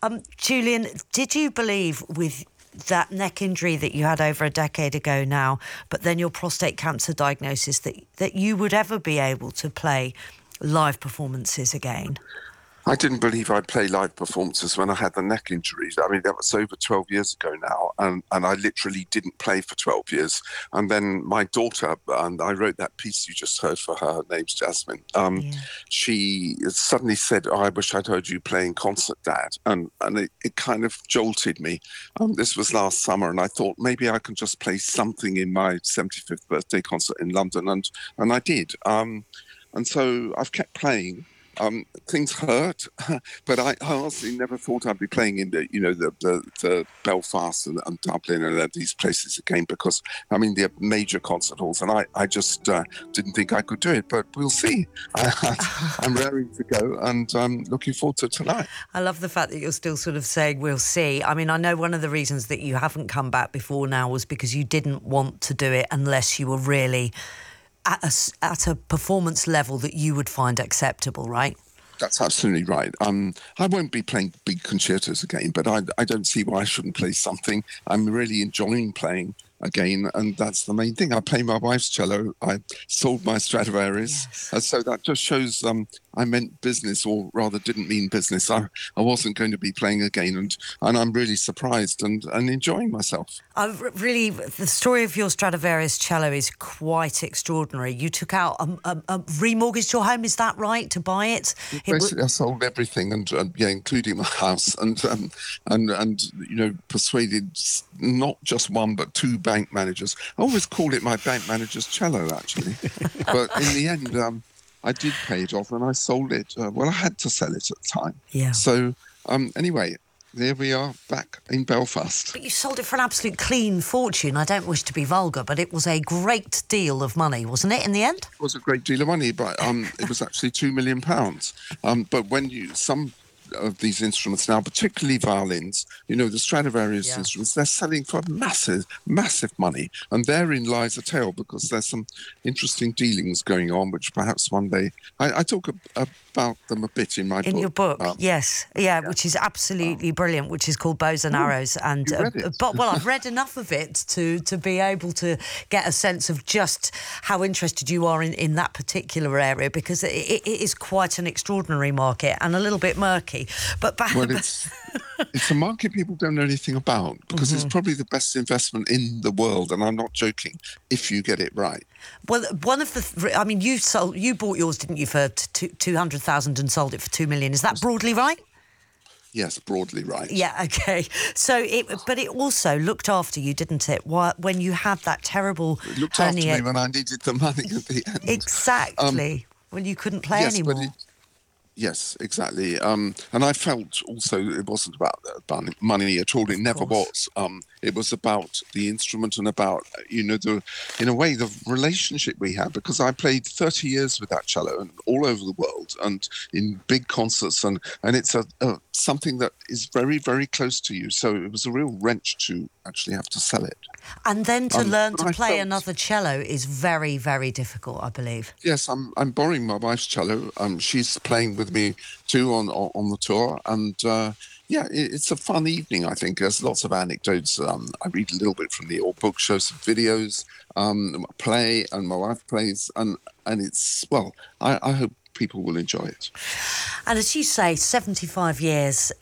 Julian, did you believe with that neck injury that you had over a decade ago now, but then your prostate cancer diagnosis, that you would ever be able to play live performances again? I didn't believe I'd play live performances when I had the neck injuries. I mean, that was over 12 years ago now, and I literally didn't play for 12 years. And then my daughter, and I wrote that piece you just heard for her name's Jasmine, she suddenly said, I wish I'd heard you playing concert, Dad. And it kind of jolted me. This was last summer, and I thought maybe I can just play something in my 75th birthday concert in London, and I did. And so I've kept playing. Things hurt, but I honestly never thought I'd be playing in the Belfast and Dublin and these places again, because I mean they're major concert halls, and I just didn't think I could do it. But we'll see. I'm raring to go, and I'm looking forward to tonight. I love the fact that you're still sort of saying we'll see. I mean, I know one of the reasons that you haven't come back before now was because you didn't want to do it unless you were really at a performance level that you would find acceptable, right? That's absolutely right. I won't be playing big concertos again, but I don't see why I shouldn't play something. I'm really enjoying playing again, and that's the main thing. I play my wife's cello. I sold my Stradivarius, so that just shows I meant business, or rather didn't mean business. I wasn't going to be playing again, and I'm really surprised and enjoying myself. Really, the story of your Stradivarius cello is quite extraordinary. You took out remortgaged your home, is that right, to buy it? Basically, I sold everything, and including my house, and persuaded not just one but two bank managers. I always call it my bank manager's cello, actually, but in the end, I did pay it off, and I sold it. I had to sell it at the time. Yeah. So anyway, there we are, back in Belfast. But you sold it for an absolute clean fortune. I don't wish to be vulgar, but it was a great deal of money, wasn't it, in the end? It was a great deal of money, but it was actually £2 million. But when some of these instruments now, particularly violins, the Stradivarius instruments, they're selling for massive money, and therein lies a tale, because there's some interesting dealings going on, which perhaps one day I talk about them a bit in my book. In your book, yes, which is absolutely brilliant, which is called Bows and Arrows, and you read it. but I've read enough of it to be able to get a sense of just how interested you are in that particular area, because it is quite an extraordinary market and a little bit murky. But it's a market people don't know anything about, because it's probably the best investment in the world, and I'm not joking, if you get it right. Well, one of the, you bought yours, didn't you, for 200,000 and sold it for 2 million? Is that broadly right? Yes, broadly right. Yeah, okay. So but it also looked after you, didn't it? When you had that terrible It looked after me when I needed the money at the end. Exactly. When you couldn't play anymore. Yes, exactly. And I felt also it wasn't about money at all. It never was. It was about the instrument and about, in a way, the relationship we had, because I played 30 years with that cello and all over the world and in big concerts, and it's something that is very, very close to you. So it was a real wrench to actually have to sell it. And then to learn to play another cello is very, very difficult, I believe. Yes, I'm borrowing my wife's cello. She's playing with me too on the tour, and it's a fun evening. I think there's lots of anecdotes. I read a little bit from the old book, show some videos, play, and my wife plays, and it's I hope people will enjoy it. And as you say, 75 years.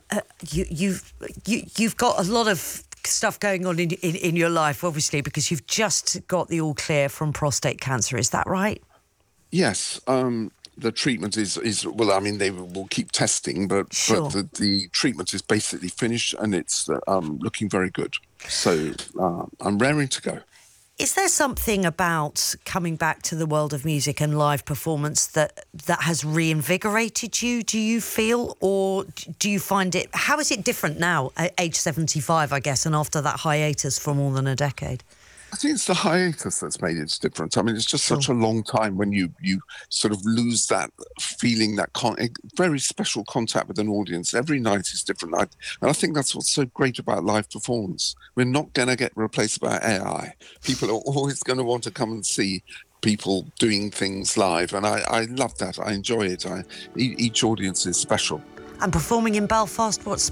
You've got a lot of stuff going on in your life, obviously, because you've just got the all clear from prostate cancer. Is that right? Yes. The treatment is they will keep testing, but the treatment is basically finished, and it's looking very good. So I'm raring to go. Is there something about coming back to the world of music and live performance that has reinvigorated you, do you feel? Or do you find it... How is it different now, at age 75, I guess, and after that hiatus for more than a decade? I think it's the hiatus that's made it different. I mean, it's just such a long time when you sort of lose that feeling, that very special contact with an audience. Every night is different. And I think that's what's so great about live performance. We're not going to get replaced by AI. People are always going to want to come and see people doing things live. And I love that. I enjoy it. Each audience is special. And performing in Belfast, what's